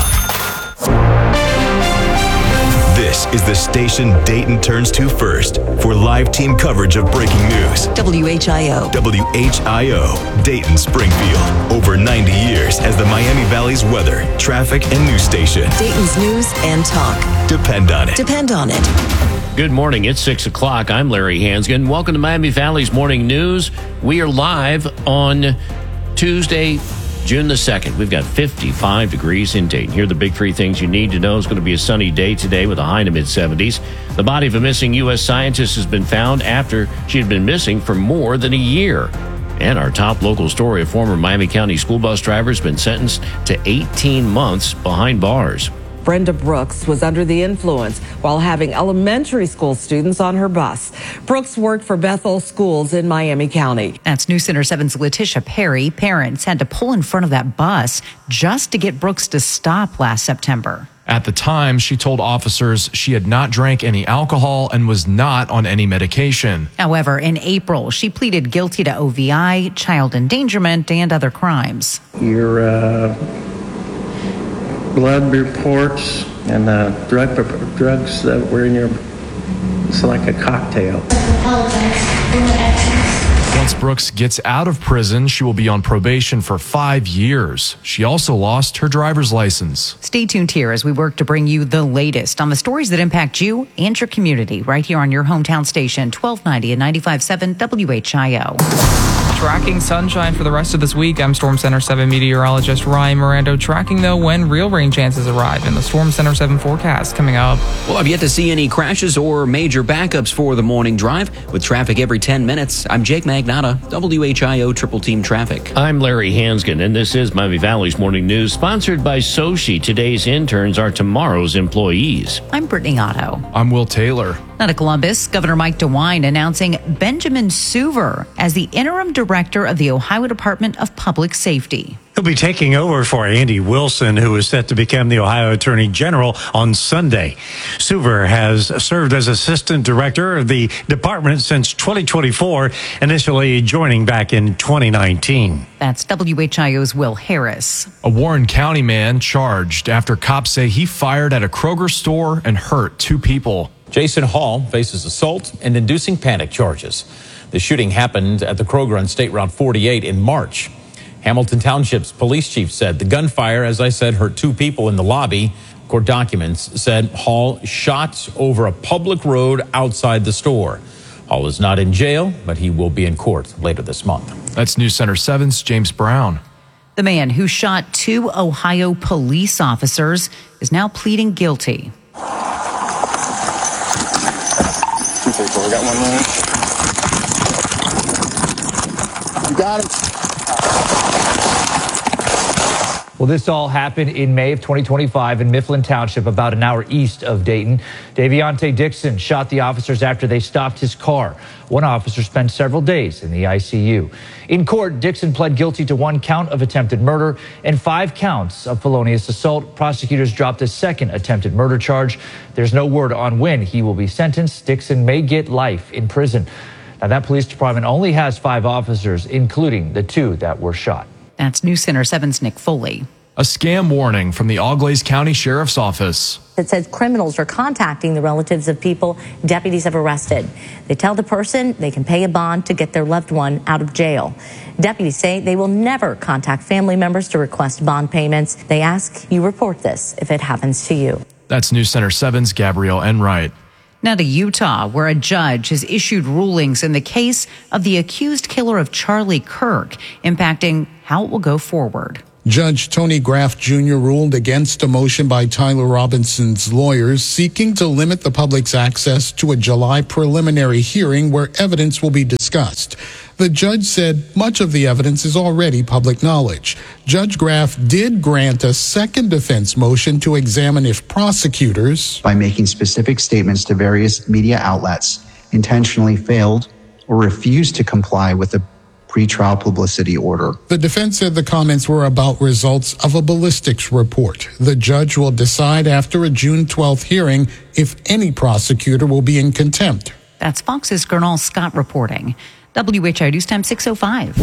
This is the station Dayton turns to first for live team coverage of breaking news. W H I O. W H I O, Dayton Springfield. Over ninety years as the Miami Valley's weather, traffic, and news station. Dayton's news and talk. Depend on it. Depend on it. Good morning. It's six o'clock. I'm Larry Hansgen. Welcome to Miami Valley's Morning News. We are live on Tuesday, June the second. We've got fifty-five degrees in Dayton. Here are the big three things you need to know. It's going to be a sunny day today with a high in the mid-seventies. The body of a missing U S scientist has been found after she had been missing for more than a year. And our top local story, a former Miami County school bus driver has been sentenced to eighteen months behind bars. Brenda Brooks was under the influence while having elementary school students on her bus. Brooks worked for Bethel Schools in Miami County. That's News Center seven's Letitia Perry. Parents had to pull in front of that bus just to get Brooks to stop last September. At the time, she told officers she had not drank any alcohol and was not on any medication. However, in April, she pleaded guilty to O V I, child endangerment, and other crimes. Your uh, blood reports and uh, drug drugs that were in your, it's like a cocktail. Once Brooks gets out of prison, she will be on probation for five years. She also lost her driver's license. Stay tuned here as we work to bring you the latest on the stories that impact you and your community right here on your hometown station, twelve ninety and ninety-five point seven W H I O. Tracking sunshine for the rest of this week. I'm Storm Center seven meteorologist Ryan Mirando. Tracking, though, when real rain chances arrive in the Storm Center seven forecast coming up. Well, I've yet to see any crashes or major backups for the morning drive. With traffic every ten minutes, I'm Jake Magnata, W H I O Triple Team Traffic. I'm Larry Hansgen, and this is Miami Valley's Morning News, sponsored by Sochi. Today's interns are tomorrow's employees. I'm Brittany Otto. I'm Will Taylor. Out of Columbus, Governor Mike DeWine announcing Benjamin Suver as the interim director of the Ohio Department of Public Safety. He'll be taking over for Andy Wilson, who is set to become the Ohio Attorney General on Sunday. Suver has served as Assistant Director of the department since twenty twenty-four, initially joining back in twenty nineteen. That's W H I O's Will Harris. A Warren County man charged after cops say he fired at a Kroger store and hurt two people. Jason Hall faces assault and inducing panic charges. The shooting happened at the Kroger on State Route forty-eight in March. Hamilton Township's police chief said the gunfire, as I said, hurt two people in the lobby. Court documents said Hall shot over a public road outside the store. Hall is not in jail, but he will be in court later this month. That's News Center seven's James Brown. The man who shot two Ohio police officers is now pleading guilty. two thirty-four, got one more. You got him. Well, this all happened in May of twenty twenty-five in Mifflin Township, about an hour east of Dayton. Daviante Dixon shot the officers after they stopped his car. One officer spent several days in the I C U. In court, Dixon pled guilty to one count of attempted murder and five counts of felonious assault. Prosecutors dropped a second attempted murder charge. There's no word on when he will be sentenced. Dixon may get life in prison. Now, that police department only has five officers, including the two that were shot. That's News Center seven's Nick Foley. A scam warning from the Auglaize County Sheriff's Office. It says criminals are contacting the relatives of people deputies have arrested. They tell the person they can pay a bond to get their loved one out of jail. Deputies say they will never contact family members to request bond payments. They ask you report this if it happens to you. That's News Center seven's Gabrielle Enright. Now to Utah, where a judge has issued rulings in the case of the accused killer of Charlie Kirk, impacting how it will go forward. Judge Tony Graff Junior ruled against a motion by Tyler Robinson's lawyers seeking to limit the public's access to a July preliminary hearing where evidence will be discussed. The judge said much of the evidence is already public knowledge. Judge Graff did grant a second defense motion to examine if prosecutors, by making specific statements to various media outlets, intentionally failed or refused to comply with the pretrial publicity order. The defense said the comments were about results of a ballistics report. The judge will decide after a June twelfth hearing if any prosecutor will be in contempt. That's Fox's Gernal Scott reporting. W H I News Time six oh five.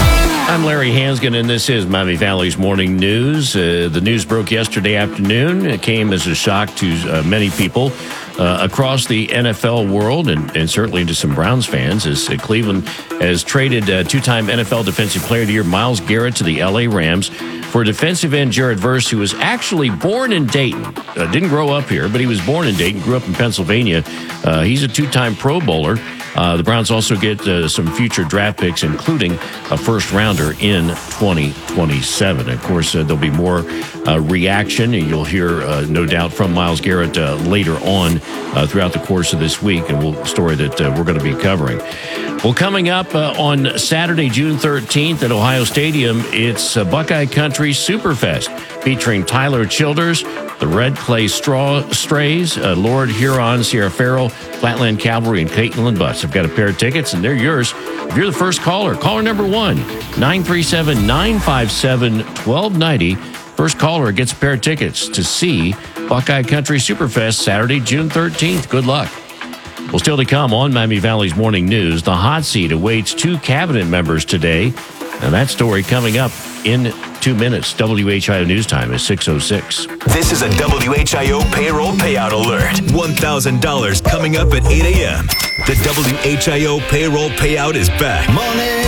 I'm Larry Hansgen, and this is Miami Valley's Morning News. Uh, the news broke yesterday afternoon. It came as a shock to uh, many people uh, across the N F L world, and, and certainly to some Browns fans, as uh, Cleveland has traded uh, two-time N F L Defensive Player of the Year Myles Garrett to the L A Rams for defensive end Jared Verse, who was actually born in Dayton. Uh, didn't grow up here, but he was born in Dayton, grew up in Pennsylvania. Uh, he's a two-time Pro Bowler. Uh, the Browns also get uh, some future draft picks, including a first-rounder in twenty twenty-seven. Of course, uh, there'll be more uh, reaction, and you'll hear, uh, no doubt, from Myles Garrett uh, later on uh, throughout the course of this week, and we'll, a story that uh, we're going to be covering. Well, coming up uh, on Saturday, June thirteenth at Ohio Stadium, it's uh, Buckeye Country Superfest, featuring Tyler Childers, the Red Clay Straw Strays, uh, Lord Huron, Sierra Farrell, Flatland Cavalry, and Caitlin Butts. I've got a pair of tickets, and they're yours. If you're the first caller, caller number one, nine three seven, nine five seven, one two nine zero. First caller gets a pair of tickets to see Buckeye Country Superfest Saturday, June thirteenth. Good luck. Well, still to come on Miami Valley's Morning News, the hot seat awaits two cabinet members today. And that story coming up in two minutes. W H I O News Time is six oh six. This is a W H I O payroll payout alert. one thousand dollars coming up at eight a.m. The W H I O payroll payout is back. Money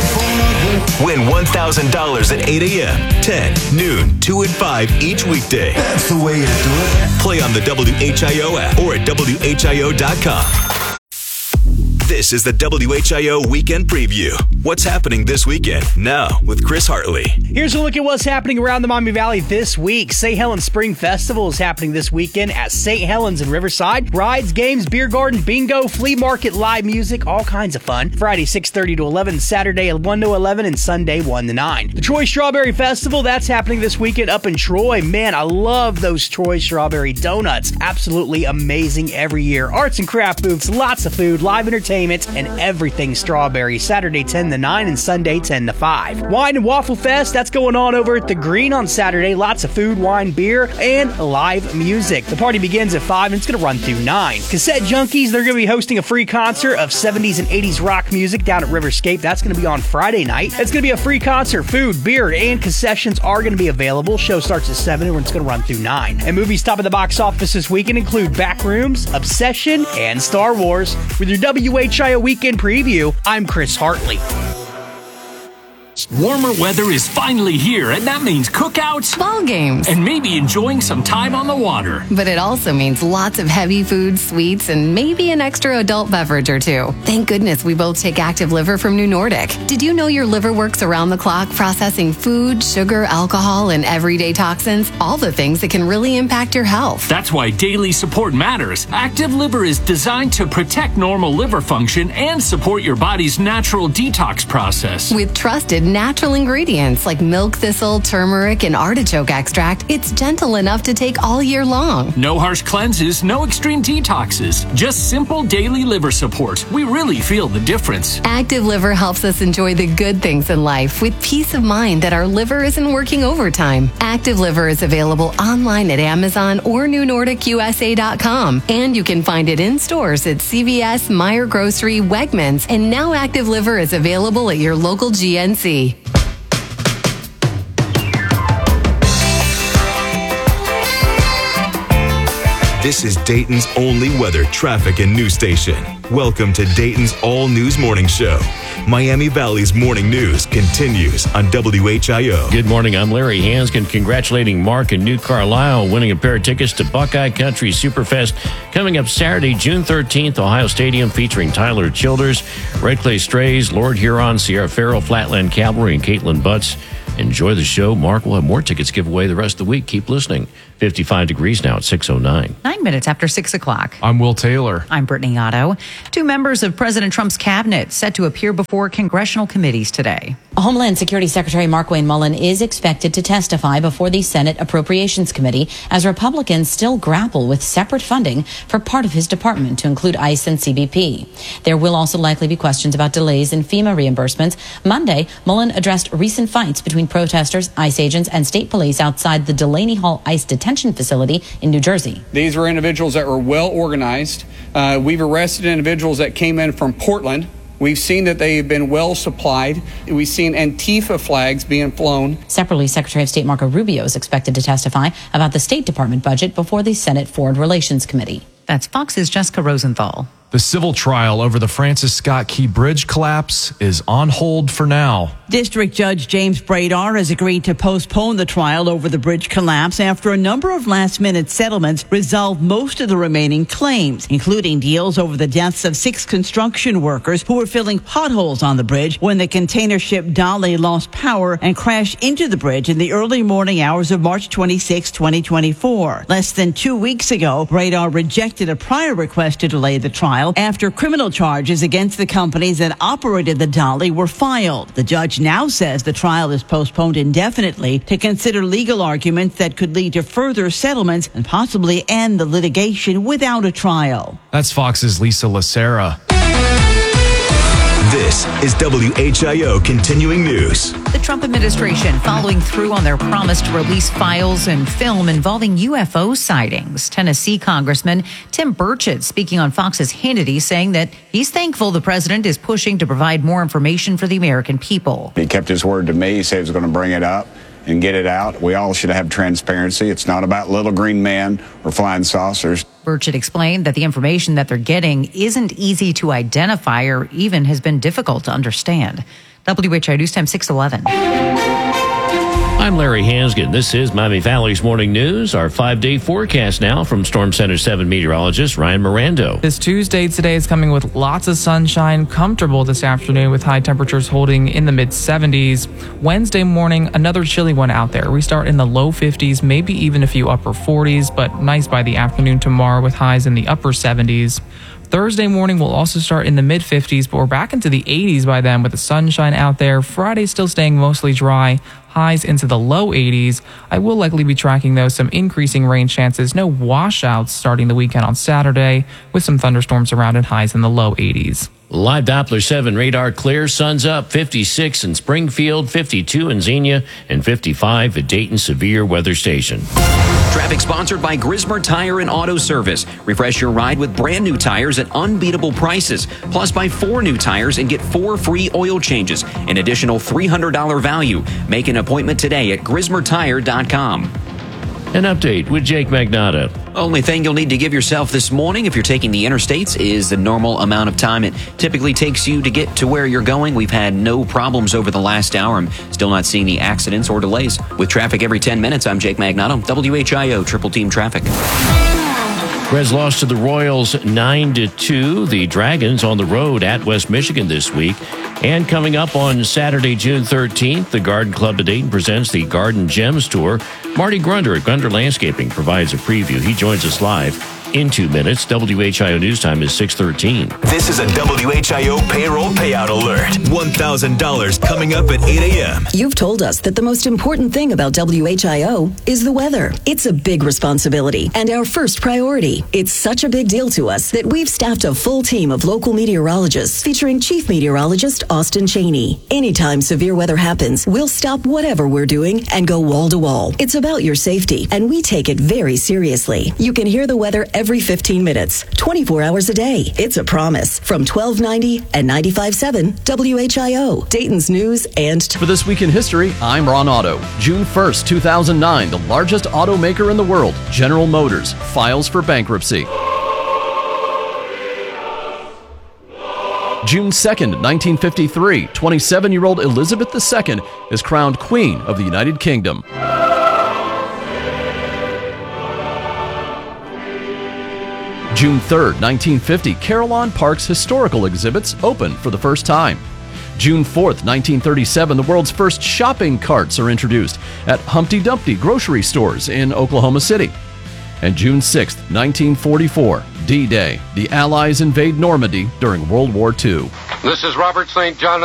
for Win one thousand dollars at eight a.m., ten, noon, two, and five each weekday. That's the way to do it. Play on the W H I O app or at W H I O dot com. This is the W H I O Weekend Preview. What's happening this weekend? Now with Chris Hartley. Here's a look at what's happening around the Miami Valley this week. Saint Helens Spring Festival is happening this weekend at Saint Helens in Riverside. Rides, games, beer garden, bingo, flea market, live music, all kinds of fun. Friday six thirty to eleven, Saturday one to eleven, and Sunday one to nine. The Troy Strawberry Festival, that's happening this weekend up in Troy. Man, I love those Troy Strawberry donuts. Absolutely amazing every year. Arts and craft booths, lots of food, live entertainment, and everything strawberry. Saturday ten to nine and Sunday ten to five. Wine and Waffle Fest, that's going on over at the Green on Saturday. Lots of food, wine, beer, and live music. The party begins at five and it's going to run through nine. Cassette Junkies, they're going to be hosting a free concert of seventies and eighties rock music down at Riverscape. That's going to be on Friday night. It's going to be a free concert. Food, beer, and concessions are going to be available. Show starts at seven and it's going to run through nine. And movies top of the box office this weekend include Backrooms, Obsession, and Star Wars. With your W H I O Weekend Preview, I'm Chris Hartley. Warmer weather is finally here, and that means cookouts, ball games, and maybe enjoying some time on the water. But it also means lots of heavy food, sweets, and maybe an extra adult beverage or two. Thank goodness we both take Active Liver from New Nordic. Did you know your liver works around the clock processing food, sugar, alcohol, and everyday toxins? All the things that can really impact your health. That's why daily support matters. Active Liver is designed to protect normal liver function and support your body's natural detox process. With trusted natural ingredients like milk thistle, turmeric, and artichoke extract, it's gentle enough to take all year long. No harsh cleanses, no extreme detoxes, just simple daily liver support. We really feel the difference. Active Liver helps us enjoy the good things in life with peace of mind that our liver isn't working overtime. Active Liver is available online at Amazon or new nordic u s a dot com, and you can find it in stores at C V S, Meijer Grocery, Wegmans, and now Active Liver is available at your local G N C. This is Dayton's only weather, traffic, and news station. Welcome to Dayton's All News Morning Show. Miami Valley's morning news continues on W H I O. Good morning. I'm Larry Hanskin, congratulating Mark in New Carlisle, winning a pair of tickets to Buckeye Country Superfest coming up Saturday, June thirteenth, Ohio Stadium, featuring Tyler Childers, Red Clay Strays, Lord Huron, Sierra Farrell, Flatland Cavalry, and Caitlin Butts. Enjoy the show. Mark will have more tickets give away the rest of the week. Keep listening. fifty-five degrees now at six oh nine. Nine minutes after six o'clock. I'm Will Taylor. I'm Brittany Otto. Two members of President Trump's cabinet set to appear before congressional committees today. Homeland Security Secretary Markwayne Mullin is expected to testify before the Senate Appropriations Committee as Republicans still grapple with separate funding for part of his department, to include ICE and C B P. There will also likely be questions about delays in FEMA reimbursements. Monday, Mullin addressed recent fights between protesters, ICE agents, and state police outside the Delaney Hall ICE detention facility in New Jersey. These were individuals that were well organized. Uh, we've arrested individuals that came in from Portland. We've seen that they've been well supplied. We've seen Antifa flags being flown. Separately, Secretary of State Marco Rubio is expected to testify about the State Department budget before the Senate Foreign Relations Committee. That's Fox's Jessica Rosenthal. The civil trial over the Francis Scott Key Bridge collapse is on hold for now. District Judge James Bradar has agreed to postpone the trial over the bridge collapse after a number of last-minute settlements resolved most of the remaining claims, including deals over the deaths of six construction workers who were filling potholes on the bridge when the container ship Dolly lost power and crashed into the bridge in the early morning hours of March twenty-sixth, twenty twenty-four. Less than two weeks ago, Bradar rejected a prior request to delay the trial after criminal charges against the companies that operated the Dolly were filed. The judge now says the trial is postponed indefinitely to consider legal arguments that could lead to further settlements and possibly end the litigation without a trial. That's Fox's Lisa Lacera. This is W H I O Continuing News. The Trump administration following through on their promise to release files and film involving U F O sightings. Tennessee Congressman Tim Burchett speaking on Fox's Hannity, saying that he's thankful the president is pushing to provide more information for the American people. He kept his word to me. He said he was going to bring it up and get it out. We all should have transparency. It's not about little green men or flying saucers. Burchett explained that the information that they're getting isn't easy to identify or even has been difficult to understand. W H I O News Time six eleven. I'm Larry Hanskin. This is Miami Valley's Morning News. Our five-day forecast now from Storm Center seven meteorologist Ryan Mirando. This Tuesday today is coming with lots of sunshine, comfortable this afternoon with high temperatures holding in the mid seventies. Wednesday morning, another chilly one out there. We start in the low fifties, maybe even a few upper forties, but nice by the afternoon tomorrow with highs in the upper seventies. Thursday morning will also start in the mid fifties, but we're back into the eighties by then with the sunshine out there. Friday still staying mostly dry, highs into the low eighties. I will likely be tracking, though, some increasing rain chances. No washouts starting the weekend on Saturday with some thunderstorms around and highs in the low eighties. Live Doppler seven radar clear, sun's up, fifty-six in Springfield, fifty-two in Xenia, and fifty-five at Dayton Severe Weather Station. Traffic sponsored by Grismer Tire and Auto Service. Refresh your ride with brand new tires at unbeatable prices. Plus, buy four new tires and get four free oil changes. An additional three hundred dollars value. Make an appointment today at grismer tire dot com. An update with Jake Magnotta. Only thing you'll need to give yourself this morning if you're taking the interstates is the normal amount of time it typically takes you to get to where you're going. We've had no problems over the last hour. I'm still not seeing any accidents or delays. With traffic every ten minutes, I'm Jake Magnotta, W H I O Triple Team Traffic. Reds lost to the Royals nine to two. The Dragons on the road at West Michigan this week. And coming up on Saturday, June thirteenth, the Garden Club of Dayton presents the Garden Gems Tour. Marty Grunder at Grunder Landscaping provides a preview. He joins us live in two minutes. W H I O News Time is six thirteen. This is a W H I O payroll payout alert. one thousand dollars coming up at eight a.m. You've told us that the most important thing about W H I O is the weather. It's a big responsibility and our first priority. It's such a big deal to us that we've staffed a full team of local meteorologists featuring Chief Meteorologist Austin Cheney. Anytime severe weather happens, we'll stop whatever we're doing and go wall to wall. It's about your safety, and we take it very seriously. You can hear the weather every fifteen minutes, twenty-four hours a day. It's a promise. From twelve ninety and ninety-five point seven W H I O, Dayton's News and... For This Week in History, I'm Ron Otto. June first, two thousand nine, the largest automaker in the world, General Motors, files for bankruptcy. June second, nineteen fifty-three, twenty-seven-year-old Elizabeth the Second is crowned Queen of the United Kingdom. June third, nineteen fifty, Carillon Park's historical exhibits open for the first time. June fourth, nineteen thirty-seven, the world's first shopping carts are introduced at Humpty Dumpty grocery stores in Oklahoma City. And June sixth, nineteen forty-four, D-Day. The Allies invade Normandy during World War Two. This is Robert Saint John.